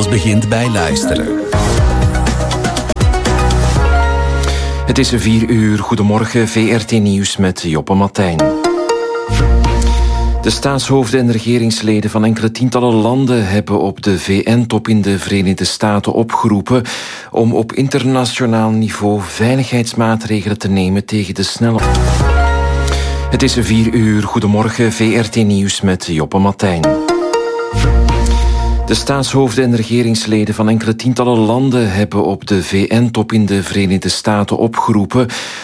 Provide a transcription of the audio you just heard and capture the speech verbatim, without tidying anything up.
Alles begint bij luisteren. Het is vier uur. Goedemorgen, V R T Nieuws met Joppe Matthijn. De staatshoofden en regeringsleden van enkele tientallen landen hebben op de V N-top in de Verenigde Staten opgeroepen om op internationaal niveau veiligheidsmaatregelen te nemen tegen de snelle... Het is vier uur. Goedemorgen, V R T Nieuws met Joppe Matthijn. De staatshoofden en regeringsleden van enkele tientallen landen hebben op de V N-top in de Verenigde Staten opgeroepen